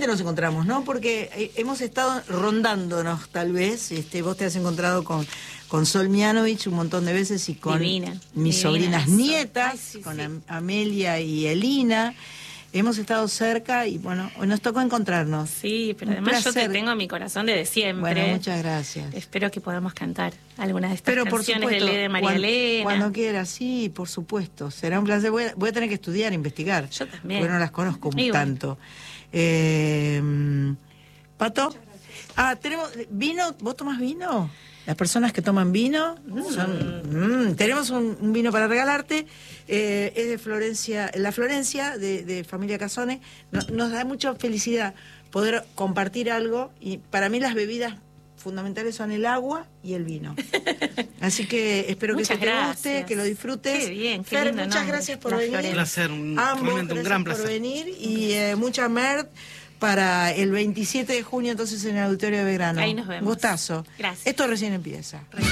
finalmente nos encontramos, ¿no? Porque hemos estado rondándonos, tal vez. Vos te has encontrado con Sol Mianovich un montón de veces y con mis sobrinas nietas, con Amelia y Elina. Hemos estado cerca y bueno, hoy nos tocó encontrarnos. Sí, pero además yo te tengo mi corazón desde siempre. Bueno, muchas gracias. Espero que podamos cantar algunas de estas canciones por supuesto, de María Elena. Cuando quieras, sí, por supuesto. Será un placer. Voy a tener que estudiar, investigar. Yo también. Porque no las conozco tanto. ¿Pato? ¿Tenemos vino? ¿Vos tomás vino? Las personas que toman vino tenemos un vino para regalarte, es de Florencia, la Florencia de familia Casone. Nos da mucha felicidad poder compartir algo, y para mí las bebidas fundamentales son el agua y el vino. Así que espero que te guste, que lo disfrutes. Qué bien, qué Fer, lindo muchas gracias por venir. Un placer, realmente un gran placer por venir, y mucha merda para el 27 de junio, entonces, en el Auditorio de Belgrano. Ahí nos vemos. Gustazo. Gracias. Esto recién empieza.